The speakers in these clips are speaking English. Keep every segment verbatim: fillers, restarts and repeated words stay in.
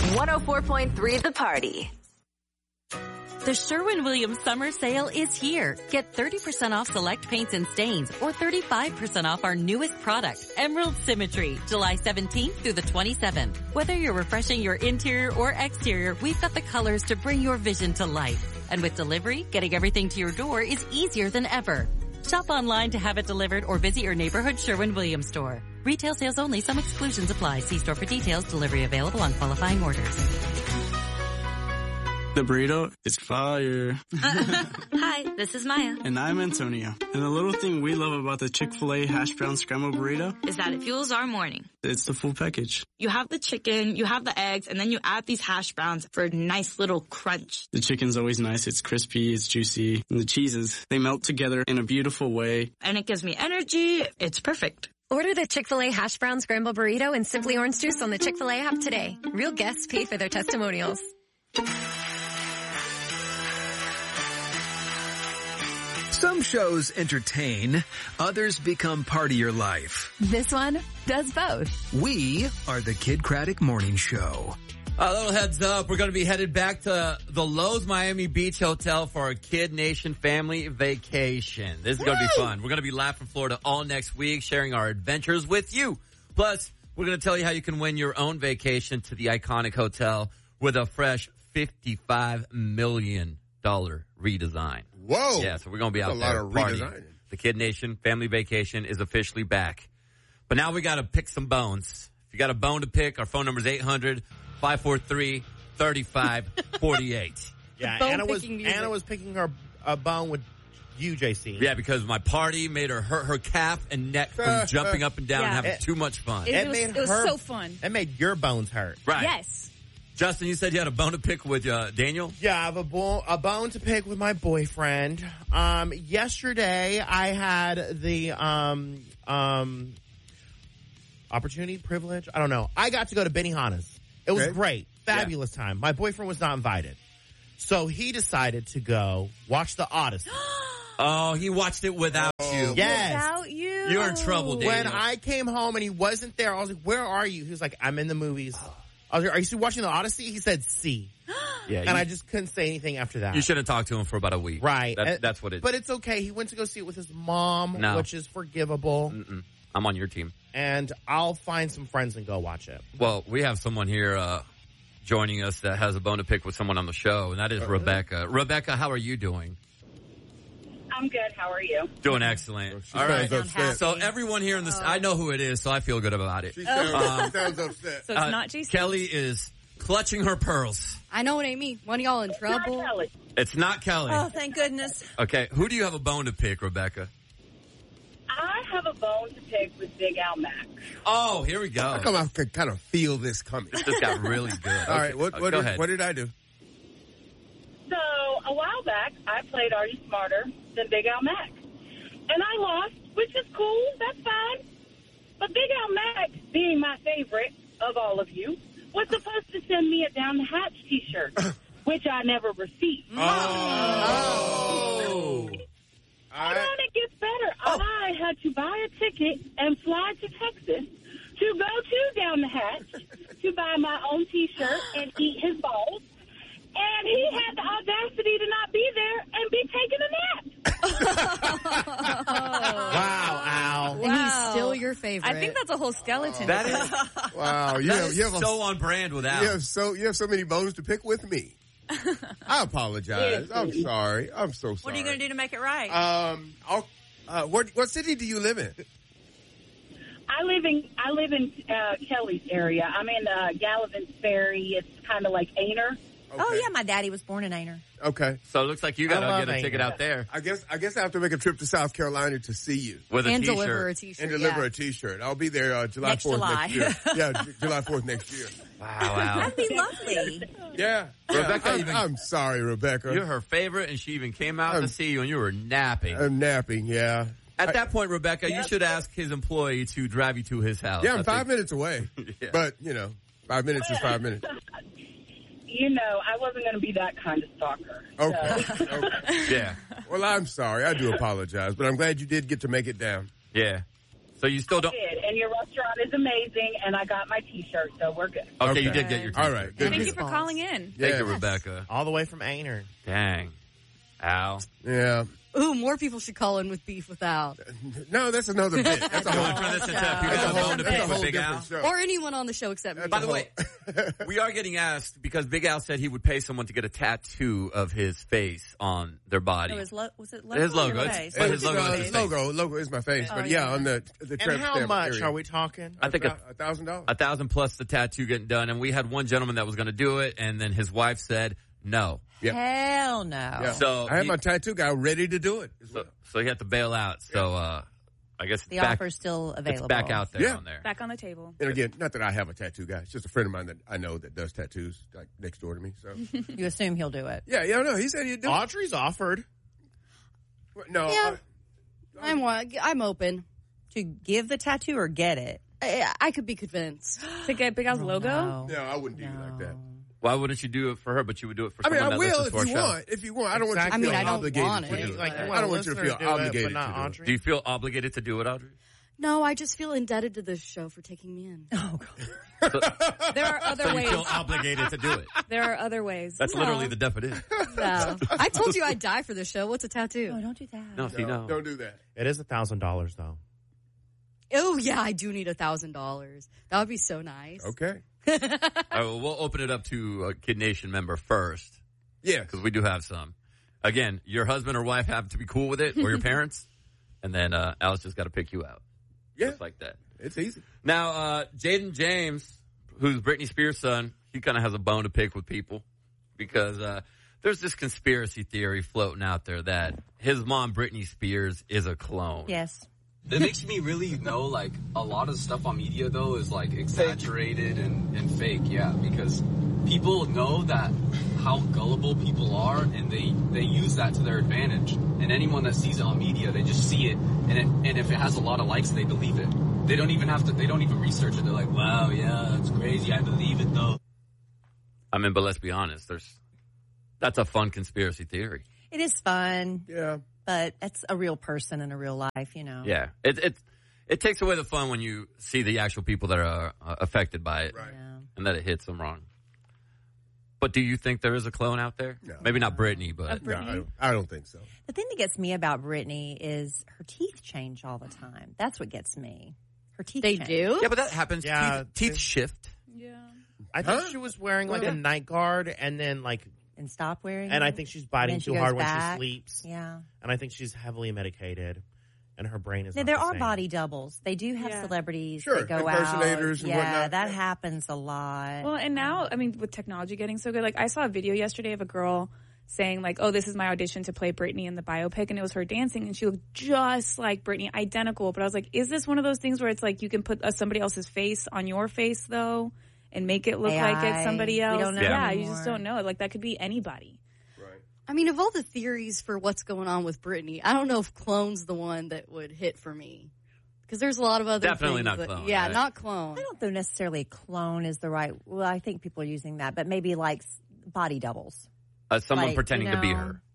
one oh four point three The Party. The Sherwin-Williams summer sale is here. Get thirty percent off select paints and stains or thirty-five percent off our newest product, Emerald Symmetry, July seventeenth through the twenty-seventh. Whether you're refreshing your interior or exterior, we've got the colors to bring your vision to life. And with delivery, getting everything to your door is easier than ever. Shop online to have it delivered or visit your neighborhood Sherwin-Williams store. Retail sales only. Some exclusions apply. See store for details. Delivery available on qualifying orders. The burrito is fire. Hi, this is Maya. And I'm Antonio. And the little thing we love about the Chick-fil-A hash brown scrambled burrito is that it fuels our morning. It's the full package. You have the chicken, you have the eggs, and then you add these hash browns for a nice little crunch. The chicken's always nice. It's crispy, it's juicy. And the cheeses, they melt together in a beautiful way. And it gives me energy. It's perfect. Order the Chick-fil-A hash brown scrambled burrito and Simply Orange Juice on the Chick-fil-A app today. Real guests pay for their testimonials. Some shows entertain, others become part of your life. This one does both. We are the Kid Craddock Morning Show. A little heads up, we're going to be headed back to the Lowe's Miami Beach Hotel for our Kid Nation family vacation. This is going to be fun. We're going to be live from Florida all next week, sharing our adventures with you. Plus, we're going to tell you how you can win your own vacation to the iconic hotel with a fresh fifty-five million dollars redesign. Whoa. Yeah, so we're going to be That's out a there lot of partying. redesigning. The Kid Nation family vacation is officially back. But now we got to pick some bones. If you got a bone to pick, our phone number is eight hundred, five four three, three five four eight. Yeah, Anna was Anna was picking her uh, bone with you, J C. Yeah, because my party made her hurt her calf and neck from jumping up and down Yeah. and having It- too much fun. It, It was, made it was her- so fun. That made your bones hurt. Right. Yes. Justin, you said you had a bone to pick with uh, Daniel? Yeah, I have a, bo- a bone to pick with my boyfriend. Um, yesterday, I had the um, um, opportunity, privilege, I don't know. I got to go to Benihana's. It was Okay. great. Fabulous time. My boyfriend was not invited. So he decided to go watch The Odyssey. Oh, he watched it without you. Yes. Without you. You're in trouble, Daniel. When I came home and he wasn't there, I was like, where are you? He was like, I'm in the movies. I was like, are you still watching The Odyssey? He said, see. Yeah, And you, I just couldn't say anything after that. you should have talked to him for about a week. Right. That, And- that's what it is. But it's okay. He went to go see it with his mom, No. which is forgivable. Mm-mm. I'm on your team. And I'll find some friends and go watch it. Well, we have someone here uh, joining us that has a bone to pick with someone on the show, and that is Rebecca. Rebecca, how are you doing? I'm good. How are you? Doing excellent. She All right. sounds upset. So everyone here in this, I know who it is, so I feel good about it. She sounds, Um, she sounds upset. So it's Uh, not J C. Kelly is clutching her pearls. I know it ain't me. One of y'all in trouble. Kelly. It's not Kelly. Oh, thank goodness. Okay, who do you have a bone to pick, Rebecca? I have a bone to pick with Big Al Mack. Oh, here we go. How come I could kind of feel this coming? This got really good. All right, what, Okay, what, go did, ahead. what did I do? So a while back, I played Are You Smarter Than Big Al Mack? And I lost, which is cool. That's fine. But Big Al Mack, being my favorite of all of you, was supposed to send me a Down the Hatch T-shirt, which I never received. Oh. And then it gets better. I had to buy a ticket and fly to Texas to go to Down the Hatch to buy my own T-shirt and eat his balls. And he had the audacity to not be there and be taking a nap. Wow, Al. And he's still your favorite. I think that's a whole skeleton. That is, Wow, you that have, is you have, so a, on brand with Al. you have so you have so many bones to pick with me. I apologize. I'm sorry. I'm so sorry. What are you going to do to make it right? Um, I'll, uh, what what city do you live in? I live in I live in uh, Kelly's area. I'm in uh, Gallivan's Ferry. It's kind of like Aner. Okay. Oh, yeah, my daddy was born in Aner. Okay. So it looks like you got I to love get a Aner. ticket out there I guess I guess I have to make a trip to South Carolina to see you with a And T-shirt. deliver a T-shirt. and deliver yeah. a T-shirt. I'll be there uh, July Next fourth July. next year. Yeah, J- July fourth next year. Wow, wow. That'd be lovely. Yeah. Rebecca yeah, I'm, even- I'm sorry, Rebecca. You're her favorite, and she even came out I'm- to see you, and you were napping. I'm napping. Yeah. At that point, Rebecca, you should ask his employee to drive you to his house. Yeah, I I'm five think- minutes away. Yeah. But you know, five minutes is five minutes. You know, I wasn't going to be that kind of stalker. Okay. So. okay. Yeah, Well, I'm sorry. I do apologize, but I'm glad you did get to make it down. yeah. So you still don't. I did, and your restaurant is amazing, and I got my T-shirt, so we're good. Okay, Okay. you did get your T-shirt. All right. Good Thank deal. you for calling in. Thank Yes. you, Rebecca. All the way from Ainer. Dang. Al. Yeah. Ooh, more people should call in with beef without. No, that's another bit. That's a You whole, want to turn this into That's people that's a that whole, bone to that's a pick with whole Big Al? different show. Or anyone on the show except me. By the way, we are getting asked because Big Al said he would pay someone to get a tattoo of his face on their body. Oh, his lo- was it logo His or logo. It's- face? but his It's, logo uh, is his his face. logo, logo is my face, Oh, but yeah, yeah. on the the And tramp how stamp much area. are we talking? I think a, a thousand dollars. a thousand plus the tattoo getting done, and we had one gentleman that was going to do it, and then his wife said no. Yep. Hell no. Yeah. So I had he- my tattoo guy ready to do it. So, so he had to bail out. So uh, I guess it's The back, offer's still available. it's back out there Yeah. on there. Back on the table. And again, not that I have a tattoo guy. It's just a friend of mine that I know that does tattoos, like next door to me. So You assume he'll do it. yeah, yeah, no, he said he'd do Audrey's offered. it. No, Yeah. I- I'm wa- I'm open. To give the tattoo or get it? I, I could be convinced. To get Big Al's logo? no, I wouldn't do you like that. Why wouldn't you do it for her, but you would do it for I mean, someone I that will listens if to our you show? want. If you want, I don't want Exactly. you to I mean, feel I don't obligated want to it, do it. like, I well, don't want you to feel listener do it, obligated but not to do it. Audrey. Do you feel obligated to do it, Audrey? No, I just feel indebted to this show for taking me in. Oh, God. There are other So you ways. feel obligated to do it. There are other ways. That's No. literally the definition. No. I told you I'd die for this show. What's a tattoo? No, don't do that. No, see, no. Don't do that. It is a thousand dollars though. Oh, yeah, I do need a thousand dollars. That would be so nice. Okay. All right, well, we'll open it up to a Kid Nation member first. Yeah. Because we do have some. Again, your husband or wife have to be cool with it, or your parents. And then uh, Alice just got to pick you out. Yeah. Just like that. It's easy. Now, uh, Jaden James, who's Britney Spears' son, he kind of has a bone to pick with people because uh, there's this conspiracy theory floating out there that his mom, Britney Spears, is a clone. Yes. It makes me really know, like, a lot of stuff on media, though, is, like, exaggerated and, and fake, yeah, because people know that how gullible people are, and they, they use that to their advantage. And anyone that sees it on media, they just see it, and it, and if it has a lot of likes, they believe it. They don't even have to, they don't even research it. They're like, wow, yeah, that's crazy, I believe it, though. I mean, but let's be honest, there's that's a fun conspiracy theory. It is fun. Yeah. But it's a real person in a real life, you know. Yeah, it it it takes away the fun when you see the actual people that are uh, affected by it, Right. Yeah. and that it hits them wrong. But do you think there is a clone out there? No. Maybe not Britney, but No, I don't, I don't think so. The thing that gets me about Britney is her teeth change all the time. That's what gets me. Her teeth They change. do? yeah, but that happens. Yeah, teeth, teeth shift. Yeah. I think Huh? she was wearing like Well, a night guard and then like, And stop wearing and I it. think she's And biting then she too goes hard back. when she sleeps. Yeah. And I think she's heavily medicated and her brain is Now, not there the are same. body doubles. They do have Yeah. celebrities Sure, that go impersonators out. and yeah, whatnot. that happens a lot. Well, and now, I mean, with technology getting so good, like I saw a video yesterday of a girl saying like, oh, this is my audition to play Britney in the biopic. And it was her dancing and she looked just like Britney, identical. But I was like, is this one of those things where it's like you can put uh, somebody else's face on your face though and make it look A like I, it's somebody we else? don't know yeah, you anymore. just don't know. Like that could be anybody. I mean, of all the theories for what's going on with Britney, I don't know if clone's the one that would hit for me. Because there's a lot of other Definitely things not that- clone, Yeah, right? not clone. I don't know necessarily clone is the right. Well, I think people are using that, but maybe like s- body doubles Uh, someone Like, pretending you to be know, her.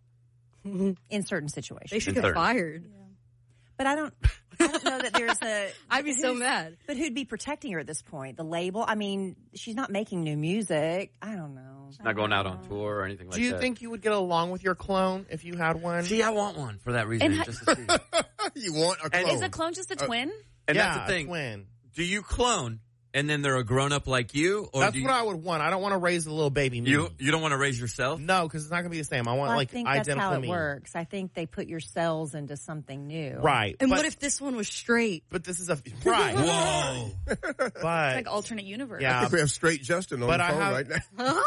in certain situations. They should In get certain- fired. But I don't. I don't know that there's a. I'd be so who's- mad. But who'd be protecting her at this point? The label. I mean, she's not making new music. I don't know. Not going out on tour or anything like Do you that. think you would get along with your clone if you had one? See, I want one for that reason. And ha- just to see. You want a clone? Is a clone just a twin? And yeah, that's the thing. a twin. Do you clone and then they're a grown up like you, or That's do you, what I would want. I don't want to raise a little baby me. you you don't want to raise yourself? No, because it's not going to be the same. I want Well, like I think that's identical how it me. works. I think they put your cells into something new. Right. And but, what if this one was straight? But this is a right. Whoa! But It's like alternate universe. I yeah. think we have straight Justin on But the I phone have- right now.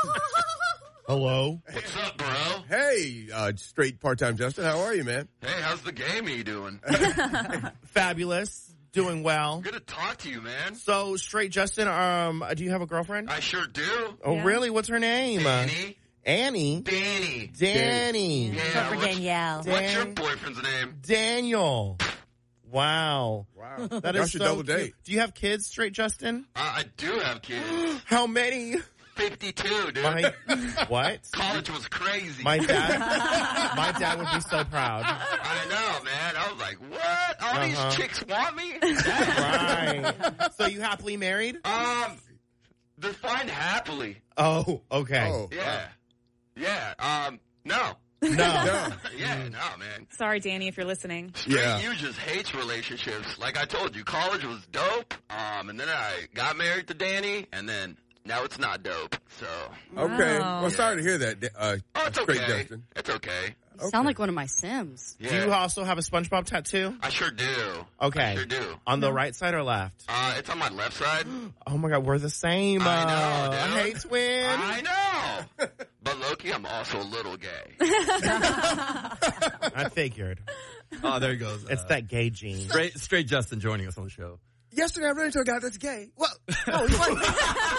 Hello. What's up, bro? Hey, uh, straight part-time Justin, how are you, man? Hey, how's the game you doing? Fabulous. Doing well. Good to talk to you, man. So, straight Justin, um, do you have a girlfriend? I sure do. Oh, Yeah. really? What's her name? Danny. Annie. Danny. Danny. Yeah, Except for what's, Danielle. what's your Dan- boyfriend's name? Daniel. Wow. Wow. That Y'all is should so double cute. date. Do you have kids, straight Justin? Uh, I do have kids. How many? fifty-two, dude. My, what? College was crazy. My dad. My dad would be so proud. I know, man. I was like, what? All Uh-huh. these chicks want me? Right. So you happily married? Um, define happily. Oh, okay. Oh, Yeah. Yeah. Um, no. No. no. Yeah, no, man. Sorry, Danny, if you're listening. Straight Yeah. you just hates relationships. Like I told you, college was dope. Um, and then I got married to Danny, and then now it's not dope. So. Okay. Wow. Well, sorry to hear that. Uh, Oh, it's Straight okay. Justin. It's okay. You sound like one of my Sims. Yeah. Do you also have a SpongeBob tattoo? I sure do. Okay. I sure do. On the right side or left? Uh, it's on my left side. Oh my God, we're the same. I know, uh, dude. Hey, twin. I know. But Loki, I'm also a little gay. I figured. Oh, there he goes. It's Uh, that gay gene. Straight, straight Justin joining us on the show. Yesterday I ran into a guy that's gay. Well, no, he wasn't.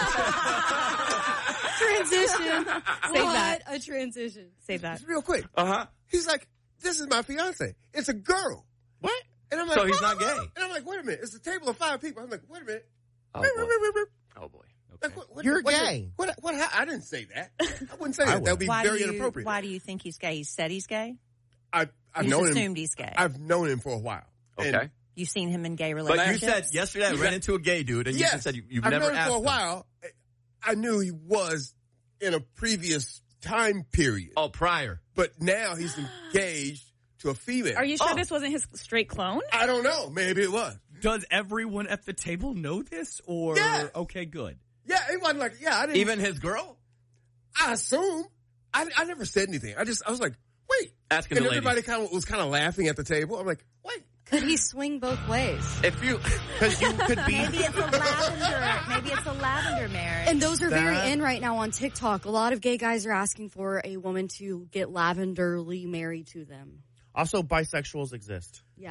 Transition. Save what that. a transition. Save that. Just real quick. Uh-huh. He's like, this is my fiance. It's a girl. What? And I'm like, So he's not "Whoa, whoa, gay." whoa." And I'm like, wait a minute. It's a table of five people. I'm like, wait a minute. Oh, Wait, boy. wait, wait, wait, wait. Oh, boy. Like, what, what, You're what, gay. What, what, what, I didn't say that. I wouldn't say I that. That would be Why very do you, inappropriate. Why do you think he's gay? He said he's gay? I, I've You known just him. assumed he's gay. I've known him for a while. Okay. And You've seen him in gay But relationships? you said yesterday I ran into a gay dude, and you yes, just said you, you've I've never known him asked for a him. while. I knew he was in a previous time period. Oh, prior. But now he's engaged to a female. Are you sure Oh. this wasn't his straight clone? I don't know. Maybe it was. Does everyone at the table know this? Or, Yeah. okay, good. Yeah, it wasn't like, yeah, I didn't. Even his girl? I assume. I, I never said anything. I just, I was like, wait. Asking and the ladies. everybody kind of was kind of laughing at the table. I'm like, wait. Could he swing both ways? If you, Because you could be. Maybe it's a lavender. Maybe it's a lavender marriage. And those are very That- in right now on TikTok. A lot of gay guys are asking for a woman to get lavenderly married to them. Also, bisexuals exist. Yeah.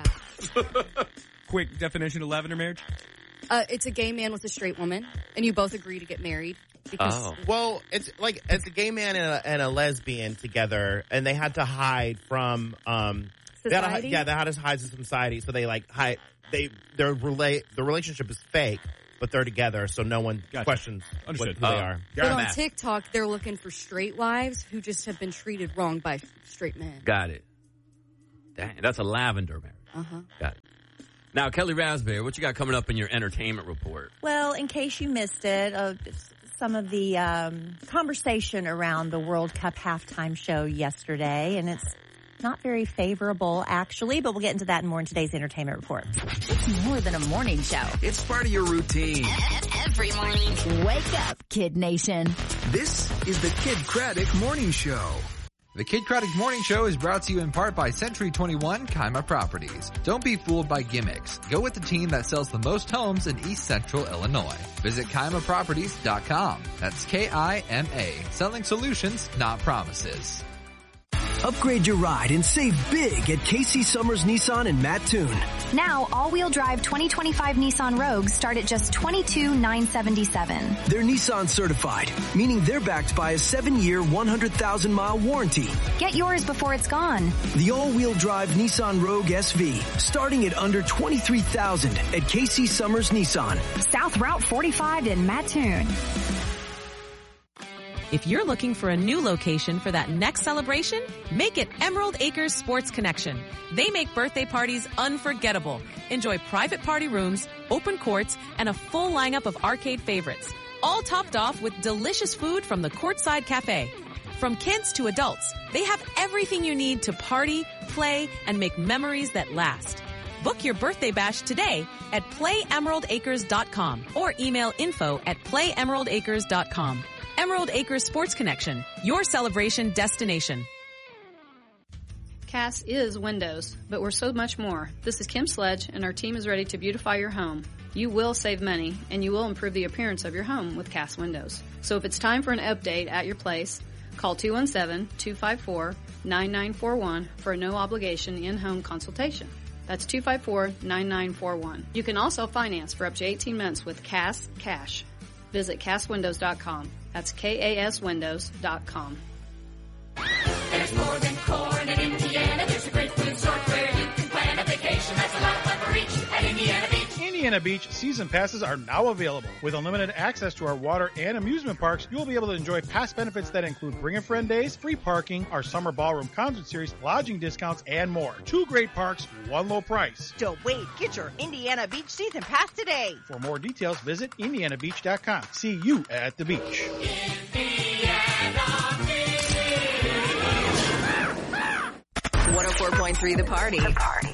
Quick definition of lavender marriage? Uh, it's a gay man with a straight woman, and you both agree to get married. Because Oh. Well, it's like it's a gay man and a, and a lesbian together, and they had to hide from um. They had to, hi- Society? yeah, they had to hide from society, so they like hide. They their relate the relationship is fake, but they're together, so no one Gotcha. questions what, Understood. who Oh. they are. But on Math. TikTok, they're looking for straight wives who just have been treated wrong by straight men. Got it. Dang, that's a lavender marriage. Uh-huh. Got it. Now, Kelly Raspberry, what you got coming up in your entertainment report? Well, in case you missed it, uh, some of the um, conversation around the World Cup halftime show yesterday, and it's not very favorable, actually, but we'll get into that and more in today's entertainment report. It's more than a morning show. It's part of your routine. Every morning. Wake up, Kid Nation. This is the Kid Craddock Morning Show. The Kid Craddock Morning Show is brought to you in part by Century twenty-one Kaima Properties. Don't be fooled by gimmicks. Go with the team that sells the most homes in East Central Illinois. Visit Kaima Properties dot com. That's K I M A. Selling solutions, not promises. Upgrade your ride and save big at Casey Summers Nissan in Mattoon. Now, all-wheel drive twenty twenty-five Nissan Rogues start at just twenty-two thousand nine hundred seventy-seven dollars. They're Nissan certified, meaning they're backed by a seven-year, one hundred thousand mile warranty. Get yours before it's gone. The all-wheel drive Nissan Rogue S V, starting at under twenty-three thousand dollars at Casey Summers Nissan. South Route forty-five in Mattoon. If you're looking for a new location for that next celebration, make it Emerald Acres Sports Connection. They make birthday parties unforgettable. Enjoy private party rooms, open courts, and a full lineup of arcade favorites. All topped off with delicious food from the Courtside Cafe. From kids to adults, they have everything you need to party, play, and make memories that last. Book your birthday bash today at play emerald acres dot com or email info at play emerald acres dot com. Emerald Acres Sports Connection, your celebration destination. Cass is Windows, but we're so much more. This is Kim Sledge, and our team is ready to beautify your home. You will save money, and you will improve the appearance of your home with Cass Windows. So if it's time for an update at your place, call two one seven, two five four, nine nine four one for a no-obligation in-home consultation. That's two five four, nine nine four one. You can also finance for up to eighteen months with Cass Cash. Visit cass windows dot com. That's K A S windows dot com. There's more than corn in Indiana. There's a great food sort where you can plan a vacation. That's a lot of fun for each at Indiana Beach. Indiana Indiana Beach season passes are now available. With unlimited access to our water and amusement parks, you will be able to enjoy past benefits that include Bring a Friend days, free parking, our summer ballroom concert series, lodging discounts, and more. Two great parks, one low price. Don't wait. Get your Indiana Beach season pass today. For more details, visit indiana beach dot com. See you at the beach. one oh four point three The Party. The Party.